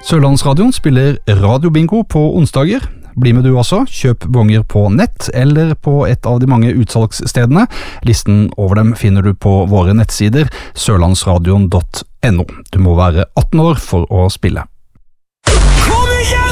Sørlandsradioen spiller radiobingo på onsdager. Bli med du også, kjøp bonger på nett eller på et av de mange utsalgsstedene. Listen over dem finner du på våre nettsider sørlandsradion.no. Du må være 18 år for å spille. Kom igjen